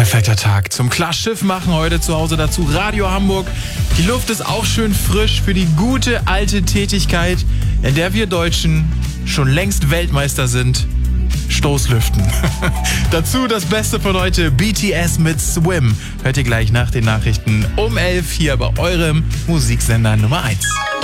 Perfekter Tag zum Klarschiff machen heute zu Hause dazu. Radio Hamburg. Die Luft ist auch schön frisch für die gute alte Tätigkeit, in der wir Deutschen schon längst Weltmeister sind. Stoßlüften. Dazu das Beste von heute, BTS mit Swim. Hört ihr gleich nach den Nachrichten um 11 hier bei eurem Musiksender Nummer 1.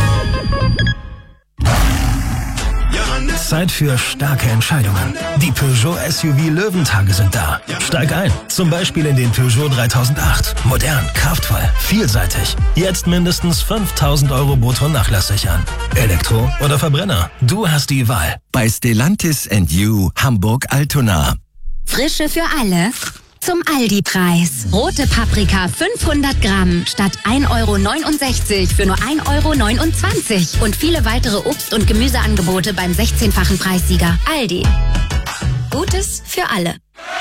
Zeit für starke Entscheidungen. Die Peugeot SUV Löwentage sind da. Steig ein, zum Beispiel in den Peugeot 3008. Modern, kraftvoll, vielseitig. Jetzt mindestens 5.000 € brutto nachlasssichern. Elektro oder Verbrenner? Du hast die Wahl. Bei Stellantis & You Hamburg-Altona. Frische für alle. Zum Aldi-Preis. Rote Paprika 500 Gramm statt 1,69 € für nur 1,29 € und viele weitere Obst- und Gemüseangebote beim 16-fachen Preissieger. Aldi. Gutes für alle.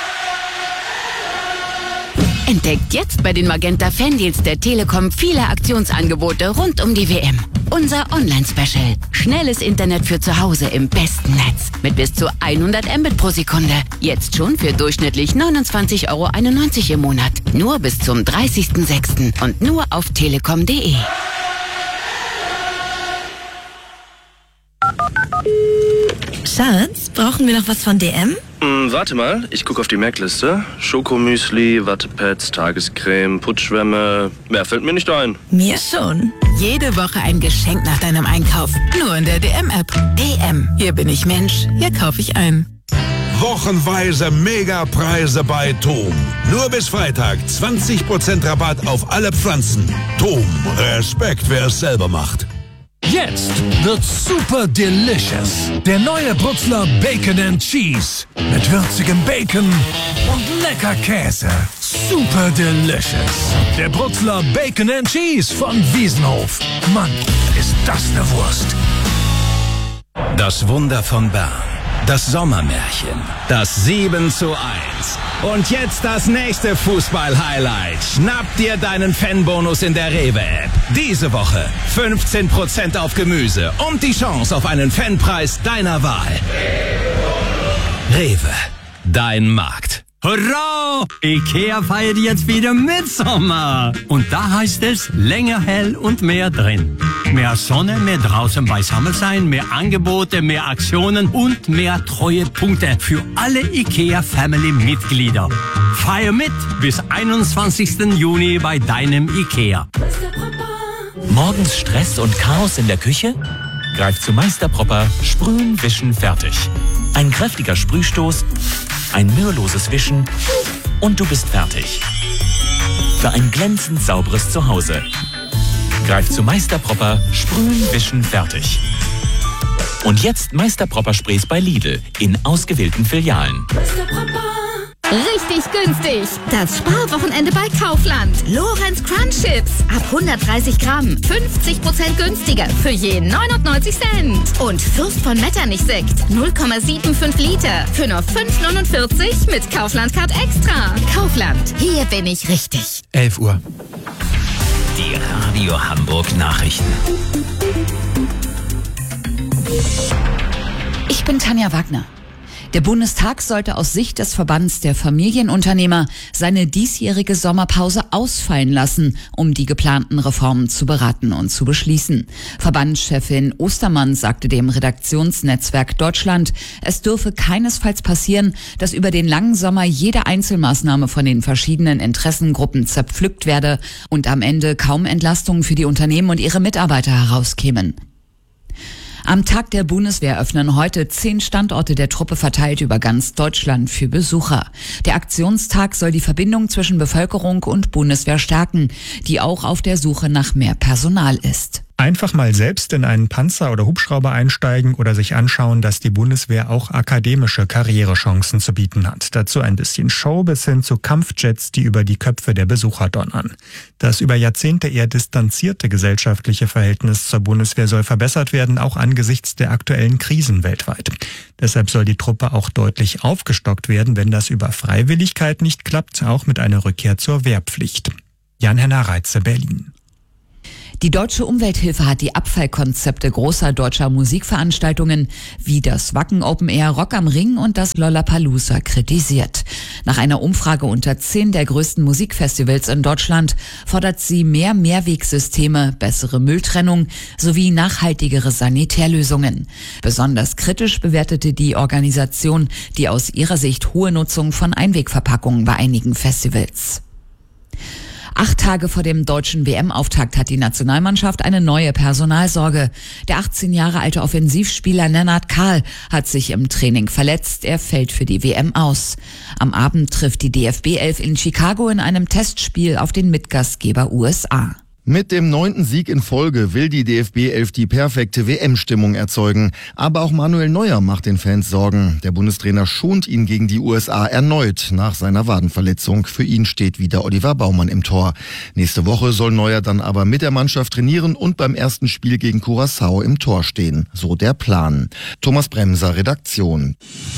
Entdeckt jetzt bei den Magenta Fandeals der Telekom viele Aktionsangebote rund um die WM. Unser Online-Special. Schnelles Internet für zu Hause im besten Netz. Mit bis zu 100 Mbit pro Sekunde. Jetzt schon für durchschnittlich 29,91 € im Monat. Nur bis zum 30.06. und nur auf telekom.de. Schatz, brauchen wir noch was von DM? Warte mal, ich gucke auf die Merkliste. Schokomüsli, Wattepads, Tagescreme, Putzschwämme. Mehr fällt mir nicht ein. Mir schon. Jede Woche ein Geschenk nach deinem Einkauf. Nur in der DM-App. DM. Hier bin ich Mensch. Hier kaufe ich ein. Wochenweise Megapreise bei TOM. Nur bis Freitag 20% Rabatt auf alle Pflanzen. TOM. Respekt, wer es selber macht. Jetzt wird's super delicious. Der neue Brutzler Bacon and Cheese. Mit würzigem Bacon und lecker Käse. Super delicious. Der Brutzler Bacon and Cheese von Wiesenhof. Mann, ist das eine Wurst. Das Wunder von Bern. Das Sommermärchen. Das 7:1. Und jetzt das nächste Fußball-Highlight. Schnapp dir deinen Fanbonus in der Rewe-App. Diese Woche 15% auf Gemüse und die Chance auf einen Fanpreis deiner Wahl. Rewe. Dein Markt. Hurra! Ikea feiert jetzt wieder Mitsommer. Und da heißt es länger hell und mehr drin. Mehr Sonne, mehr draußen beisammen sein, mehr Angebote, mehr Aktionen und mehr Treuepunkte für alle Ikea-Family-Mitglieder. Feier mit bis 21. Juni bei deinem Ikea. Morgens Stress und Chaos in der Küche? Greif zu Meister Propper, sprühen, wischen, fertig. Ein kräftiger Sprühstoß, ein müheloses Wischen und du bist fertig. Für ein glänzend sauberes Zuhause. Greif zu Meister Propper, sprühen, wischen, fertig. Und jetzt Meister Propper Sprays bei Lidl in ausgewählten Filialen. Richtig günstig. Das Sparwochenende bei Kaufland. Lorenz Crunch Chips. Ab 130 Gramm. 50% günstiger. Für je 99 Cent. Und Fürst von Metternich Sekt. 0,75 Liter. Für nur 5,49 mit Kaufland Card Extra. Kaufland. Hier bin ich richtig. 11 Uhr. Die Radio Hamburg Nachrichten. Ich bin Tanja Wagner. Der Bundestag sollte aus Sicht des Verbands der Familienunternehmer seine diesjährige Sommerpause ausfallen lassen, um die geplanten Reformen zu beraten und zu beschließen. Verbandschefin Ostermann sagte dem Redaktionsnetzwerk Deutschland, es dürfe keinesfalls passieren, dass über den langen Sommer jede Einzelmaßnahme von den verschiedenen Interessengruppen zerpflückt werde und am Ende kaum Entlastungen für die Unternehmen und ihre Mitarbeiter herauskämen. Am Tag der Bundeswehr öffnen heute 10 Standorte der Truppe verteilt über ganz Deutschland für Besucher. Der Aktionstag soll die Verbindung zwischen Bevölkerung und Bundeswehr stärken, die auch auf der Suche nach mehr Personal ist. Einfach mal selbst in einen Panzer oder Hubschrauber einsteigen oder sich anschauen, dass die Bundeswehr auch akademische Karrierechancen zu bieten hat. Dazu ein bisschen Show bis hin zu Kampfjets, die über die Köpfe der Besucher donnern. Das über Jahrzehnte eher distanzierte gesellschaftliche Verhältnis zur Bundeswehr soll verbessert werden, auch angesichts der aktuellen Krisen weltweit. Deshalb soll die Truppe auch deutlich aufgestockt werden, wenn das über Freiwilligkeit nicht klappt, auch mit einer Rückkehr zur Wehrpflicht. Jan-Henner Reitze, Berlin. Die Deutsche Umwelthilfe hat die Abfallkonzepte großer deutscher Musikveranstaltungen wie das Wacken Open Air, Rock am Ring und das Lollapalooza kritisiert. Nach einer Umfrage unter 10 der größten Musikfestivals in Deutschland fordert sie mehr Mehrwegsysteme, bessere Mülltrennung sowie nachhaltigere Sanitärlösungen. Besonders kritisch bewertete die Organisation die aus ihrer Sicht hohe Nutzung von Einwegverpackungen bei einigen Festivals. 8 Tage vor dem deutschen WM-Auftakt hat die Nationalmannschaft eine neue Personalsorge. Der 18 Jahre alte Offensivspieler Lennart Kahl hat sich im Training verletzt. Er fällt für die WM aus. Am Abend trifft die DFB-11 in Chicago in einem Testspiel auf den Mitgastgeber USA. Mit dem 9. Sieg in Folge will die DFB-11 die perfekte WM-Stimmung erzeugen. Aber auch Manuel Neuer macht den Fans Sorgen. Der Bundestrainer schont ihn gegen die USA erneut nach seiner Wadenverletzung. Für ihn steht wieder Oliver Baumann im Tor. Nächste Woche soll Neuer dann aber mit der Mannschaft trainieren und beim ersten Spiel gegen Curaçao im Tor stehen. So der Plan. Thomas Bremser, Redaktion.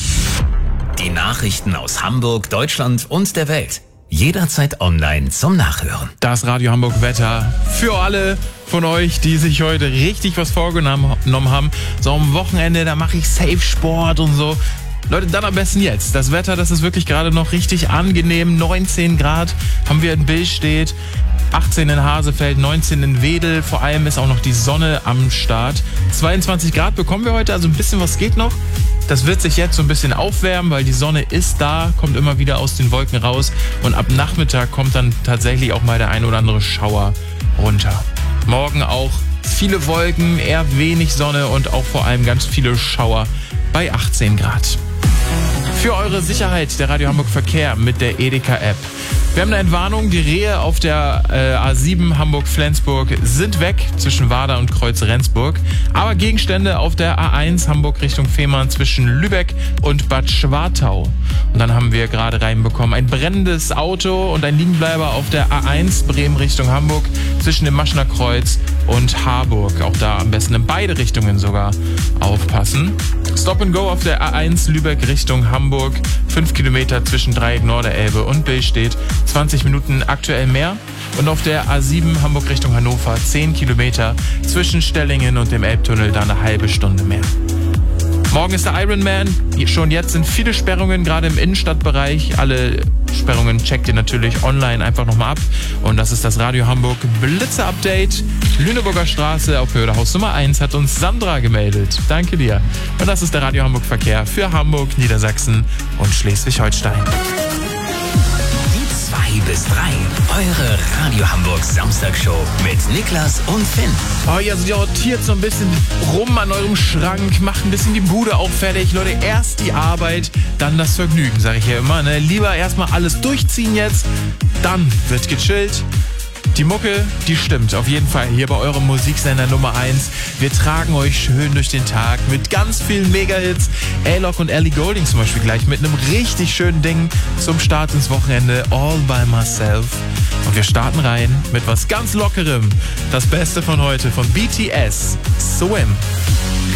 Die Nachrichten aus Hamburg, Deutschland und der Welt. Jederzeit online zum Nachhören. Das Radio Hamburg Wetter für alle von euch, die sich heute richtig was vorgenommen haben. So am Wochenende, da mache ich Safe Sport und so. Leute, dann am besten jetzt. Das Wetter, das ist wirklich gerade noch richtig angenehm. 19 Grad haben wir in Billstedt, 18 in Hasefeld, 19 in Wedel. Vor allem ist auch noch die Sonne am Start. 22 Grad bekommen wir heute, also ein bisschen was geht noch. Das wird sich jetzt so ein bisschen aufwärmen, weil die Sonne ist da, kommt immer wieder aus den Wolken raus. Und ab Nachmittag kommt dann tatsächlich auch mal der ein oder andere Schauer runter. Morgen auch viele Wolken, eher wenig Sonne und auch vor allem ganz viele Schauer bei 18 Grad. Für eure Sicherheit der Radio Hamburg Verkehr mit der Edeka-App. Wir haben eine Entwarnung, die Rehe auf der A7 Hamburg-Flensburg sind weg zwischen Warder und Kreuz-Rendsburg. Aber Gegenstände auf der A1 Hamburg Richtung Fehmarn zwischen Lübeck und Bad Schwartau. Und dann haben wir gerade reinbekommen ein brennendes Auto und ein Liegenbleiber auf der A1 Bremen Richtung Hamburg zwischen dem Maschner Kreuz und Harburg. Auch da am besten in beide Richtungen sogar aufpassen. Stop and Go auf der A1 Lübeck Richtung Hamburg. 5 Kilometer zwischen Dreieck Norderelbe und Billstedt. 20 Minuten aktuell mehr. Und auf der A7 Hamburg Richtung Hannover 10 Kilometer zwischen Stellingen und dem Elbtunnel da eine halbe Stunde mehr. Morgen ist der Ironman. Schon jetzt sind viele Sperrungen, gerade im Innenstadtbereich. Alle Sperrungen checkt ihr natürlich online einfach nochmal ab. Und das ist das Radio Hamburg Blitzer-Update. Lüneburger Straße auf Höhe Haus Nummer 1 hat uns Sandra gemeldet. Danke dir. Und das ist der Radio Hamburg Verkehr für Hamburg, Niedersachsen und Schleswig-Holstein. 2 bis 3, eure Radio Hamburg Samstagshow mit Niklas und Finn. Oh, ihr sortiert so ein bisschen rum an eurem Schrank, macht ein bisschen die Bude auch fertig. Leute, erst die Arbeit, dann das Vergnügen, sage ich ja immer. Ne? Lieber erstmal alles durchziehen jetzt, dann wird gechillt. Die Mucke, die stimmt auf jeden Fall hier bei eurem Musiksender Nummer 1. Wir tragen euch schön durch den Tag mit ganz vielen Mega-Hits. A-Lock und Ellie Goulding zum Beispiel gleich mit einem richtig schönen Ding zum Start ins Wochenende. All by Myself. Und wir starten rein mit was ganz Lockerem. Das Beste von heute von BTS. Swim.